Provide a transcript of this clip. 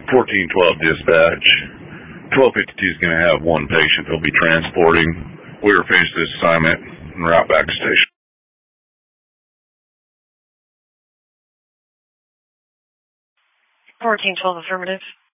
1412 dispatch. 1252 is going to have one patient they'll be transporting. We were finished this assignment and route back to station. 1412 affirmative.